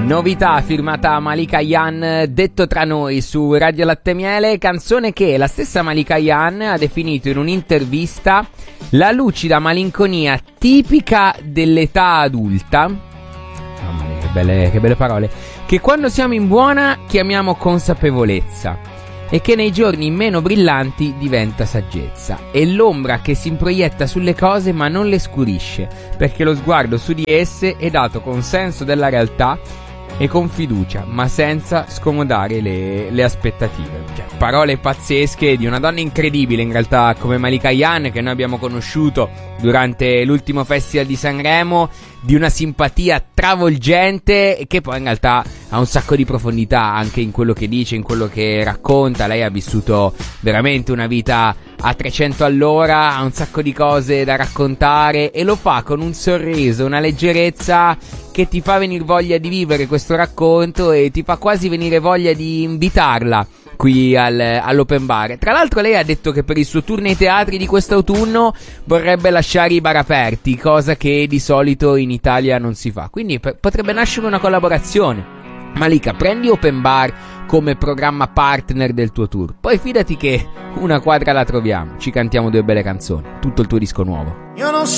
Novità firmata Malika Ayane, Detto tra noi, su Radio Latte Miele, canzone che la stessa Malika Ayane ha definito in un'intervista la lucida malinconia tipica dell'età adulta. Mamma mia, che belle parole. Che quando siamo in buona chiamiamo consapevolezza e che nei giorni meno brillanti diventa saggezza. È l'ombra che si improietta sulle cose ma non le scurisce, perché lo sguardo su di esse è dato con senso della realtà e con fiducia, ma senza scomodare le aspettative. Cioè, parole pazzesche di una donna incredibile in realtà come Malika Ayane, che noi abbiamo conosciuto durante l'ultimo festival di Sanremo, di una simpatia travolgente e che poi in realtà ha un sacco di profondità anche in quello che dice, in quello che racconta. Lei ha vissuto veramente una vita a 300 all'ora, ha un sacco di cose da raccontare e lo fa con un sorriso, una leggerezza che ti fa venire voglia di vivere questo racconto e ti fa quasi venire voglia di invitarla qui all'open bar. Tra l'altro lei ha detto che per il suo tour nei teatri di quest'autunno vorrebbe lasciare i bar aperti, cosa che di solito in Italia non si fa, quindi potrebbe nascere una collaborazione. Malika, prendi open bar come programma partner del tuo tour, poi fidati che una quadra la troviamo, ci cantiamo 2 belle canzoni, tutto il tuo disco nuovo.